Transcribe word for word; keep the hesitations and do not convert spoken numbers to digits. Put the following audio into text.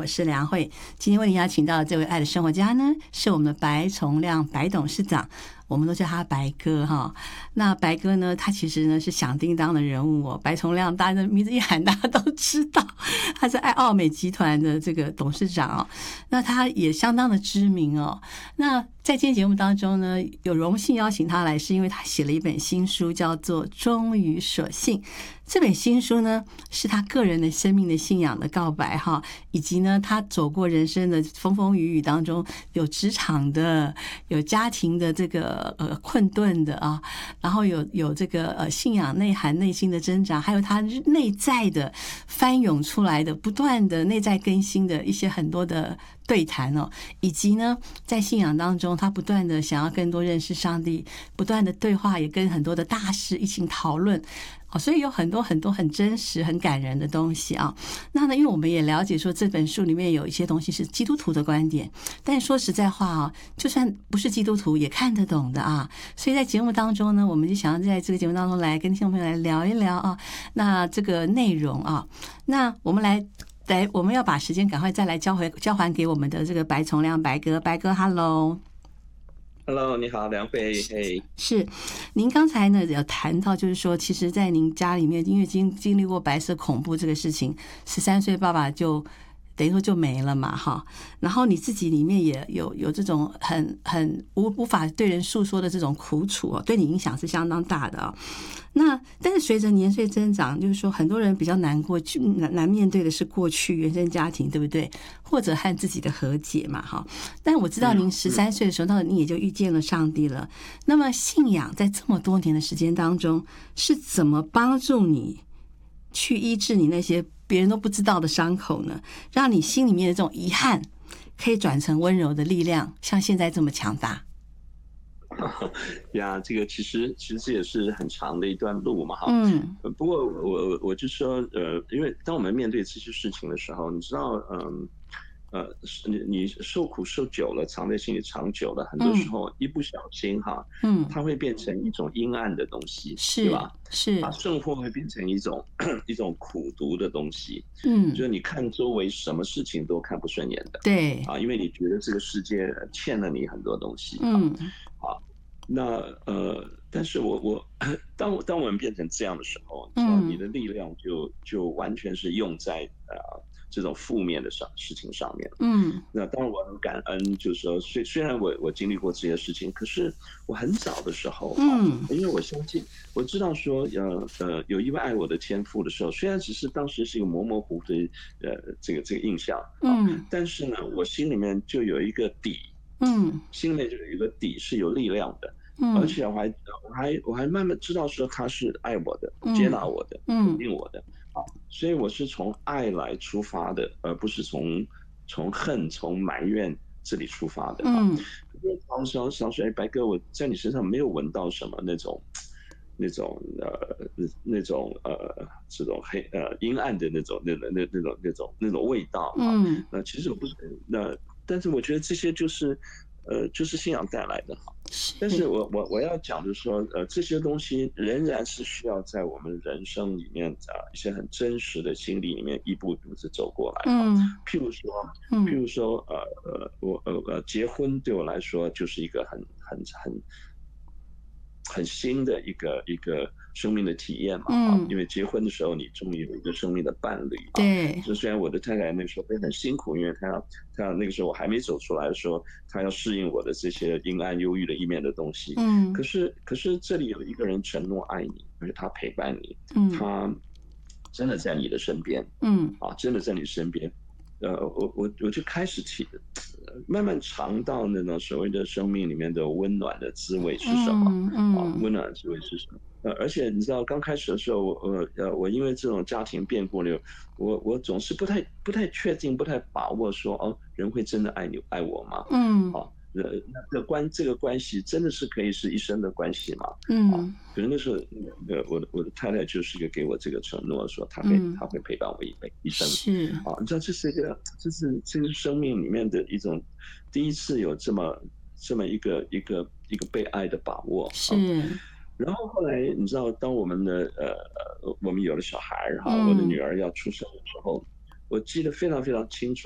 是梁慧。今天为您邀请到的这位爱的生活家呢，是我们的白崇亮白董事长，我们都叫他白哥哈。那白哥呢，他其实呢是响叮当的人物哦。白崇亮，大家的名字一喊，大家都知道，他是爱奥美集团的这个董事长哦。那他也相当的知名哦。那在今天节目当中呢，有荣幸邀请他来，是因为他写了一本新书，叫做《忠于所信》。这本新书呢，是他个人的生命的信仰的告白哈，以及呢，他走过人生的风风雨雨当中，有职场的，有家庭的这个呃困顿的啊，然后有有这个呃信仰内涵内心的挣扎，还有他内在的翻涌出来的不断的内在更新的一些很多的对谈哦，以及呢，在信仰当中，他不断的想要更多认识上帝，不断的对话，也跟很多的大师一起讨论。哦，所以有很多很多很真实、很感人的东西啊。那呢，因为我们也了解说这本书里面有一些东西是基督徒的观点，但说实在话啊，就算不是基督徒也看得懂的啊。所以在节目当中呢，我们就想要在这个节目当中来跟听众朋友来聊一聊啊，那这个内容啊，那我们来。来，我们要把时间赶快再来交回交还给我们的这个白崇亮白哥，白哥 ，Hello。 Hello， 你好，梁慧。嘿， 是，您刚才呢有谈到，就是说，其实，在您家里面，因为经经历过白色恐怖这个事情，十三岁爸爸就等于说就没了嘛，哈。然后你自己里面也有有这种很很无无法对人诉说的这种苦楚哦，对你影响是相当大的啊。那但是随着年岁增长，就是说很多人比较难过难难面对的是过去原生家庭，对不对？或者和自己的和解嘛，哈。但我知道您十三岁的时候，那你也就遇见了上帝了。那么信仰在这么多年的时间当中，是怎么帮助你去医治你那些别人都不知道的伤口呢？让你心里面的这种遗憾可以转成温柔的力量，像现在这么强大。 呀，这个其实其实这也是很长的一段路嘛，哈。 嗯。 不过我我就说，呃，因为当我们面对这些事情的时候，你知道，嗯。呃，你你受苦受久了，藏在心里藏久了，很多时候一不小心哈， 嗯， 它会变成一种阴暗的东西， 是对吧？ 是， 啊，甚或会变成一种一种苦毒的东西， 嗯， 就是你看周围什么事情都看不顺眼的， 对， 啊，因为你觉得这个世界欠了你很多东西， 嗯， 啊，那呃，但是我我当当我们变成这样的时候，你知道，你的力量就就完全是用在呃。这种负面的上事情上面， 嗯， 那当然我很感恩，就是说，虽虽然我我经历过这些事情，可是我很早的时候，嗯，因为我相信，我知道说，呃呃，有一位爱我的天父的时候，虽然只是当时是一个模模糊糊的呃这个这个印象，嗯，但是呢，我心里面就有一个底，嗯，心里面就有一个底是有力量的。嗯，而且我还我还我还慢慢知道说他是爱我的，接纳我的，肯定我的，啊，所以我是从爱来出发的，而不是从从恨、从埋怨这里出发的。嗯，常常想说，哎，白哥，我在你身上没有闻到什么那种那种呃那种呃这种黑呃阴暗的那种那那那那种那种那种味道。嗯，那其实我不是那，但是我觉得这些就是。呃，就是信仰带来的哈，但是我我我要讲的是说，呃，这些东西仍然是需要在我们人生里面啊一些很真实的经历里面一步一步的走过来。嗯，譬如说，譬如说，呃呃，我呃呃，结婚对我来说就是一个很很很很新的一个一个生命的体验嘛，嗯，因为结婚的时候你终于有一个生命的伴侣，对，就虽然我的太太那个时候会很辛苦，因为她要她要那个时候我还没走出来的时候，她要适应我的这些阴暗忧郁的一面的东西，嗯，可是可是这里有一个人承诺爱你，而且他陪伴你，嗯，他真的在你的身边，嗯，啊，真的在你身边，呃，我我我就开始体。慢慢尝到那种所谓的生命里面的温暖的滋味是什么？嗯嗯、啊，温暖的滋味是什么？呃，而且你知道，刚开始的时候，我呃我因为这种家庭变故呢，我我总是不太不太确定，不太把握说，哦，人会真的爱你爱我吗？嗯，啊，呃，那这关这个关系真的是可以是一生的关系吗？嗯，啊，可是那时候，呃，我的我的太太就是一个给我这个承诺，说她会她会陪伴我一辈一生。是啊，你知道这是一个这是这个生命里面的一种第一次有这么这么一个一个一个被爱的把握。是。然后后来你知道，当我们的呃我们有了小孩哈，我的女儿要出生的时候，我记得非常非常清楚。